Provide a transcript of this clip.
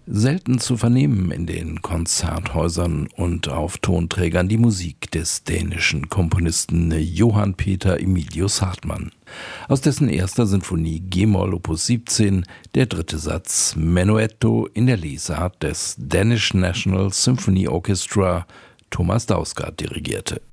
Selten zu vernehmen in den Konzerthäusern und auf Tonträgern die Musik des dänischen Komponisten Johann Peter Emilius Hartmann. Aus dessen erster Sinfonie G-Moll Opus 17 der dritte Satz Menuetto in der Lesart des Danish National Symphony Orchestra Thomas Dausgaard dirigierte.